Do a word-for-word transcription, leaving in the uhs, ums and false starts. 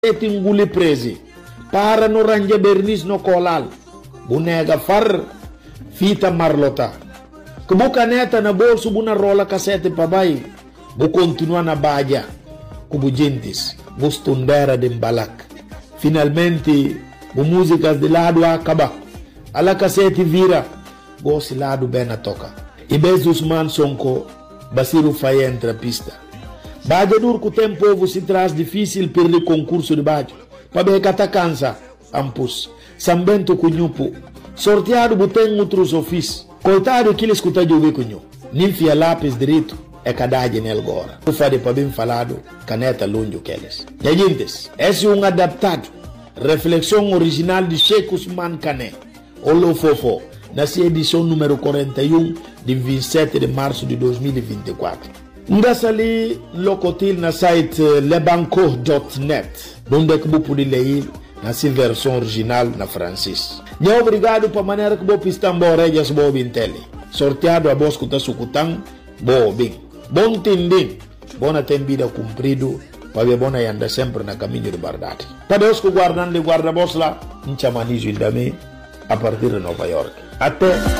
tinguli presi para no ranje bernis no kolal bunega far fita marlota kubu caneta na bolso buna rola cassete pabai bu continua na baja kubu gentis bu stundera de balak finalmente bu músicas de lado acaba ala cassete vira go si lado bena toca e bezos man sonko Basiru Faye entra pista baja dur com tempo você traz difícil per o concurso de baja para cata cansa ampus sambento cunhupo sorteado boteng outros ofícios coitado que ele escuta de ouvir cunhu ninfia lápis direito é cadade nel gora o fade para bem falado caneta longe que eles gente esse é um adaptado reflexão original de Sheikh Usman Kane Olo Fofo nessa edição número quarenta e um de vinte e sete de março de dois mil e vinte e quatro. Ngasali locotil na site lebanco ponto net, onde é que você pode ler na sua versão original na francês. Não obrigado para maneira que você pista regias bo bintele. Sorteado a bosco da sucutang bo bem. Bom tendin, bona tembida cumprido, para ver bona anda sempre na caminho de verdade. Para os que guardam de guarda-bos lá, em chamanizo indame a partir de Nova York. Até